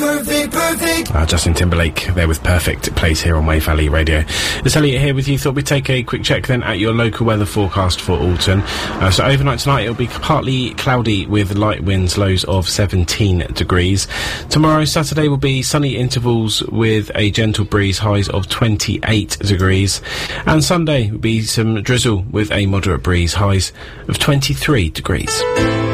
Justin Timberlake there with Perfect, plays here on Wave Valley Radio. It's Elliot here with you. Thought we'd take a quick check then at your local weather forecast for Alton. So overnight tonight it'll be partly cloudy with light winds, lows of 17 degrees. Tomorrow, Saturday, will be sunny intervals with a gentle breeze, highs of 28 degrees. And Sunday will be some drizzle with a moderate breeze, highs of 23 degrees.